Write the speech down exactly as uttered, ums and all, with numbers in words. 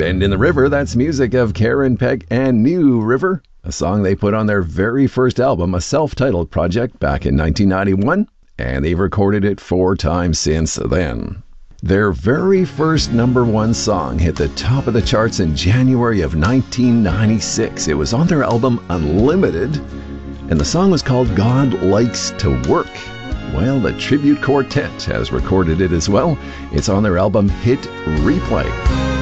Bend in the River, that's music of Karen Peck and New River, a song they put on their very first album, a self-titled project back in nineteen ninety-one, and they've recorded it four times since then. Their very first number one song hit the top of the charts in January of nineteen ninety-six. It was on their album Unlimited, and the song was called God Likes to Work. Well, the Tribute Quartet has recorded it as well. It's on their album Hit Replay.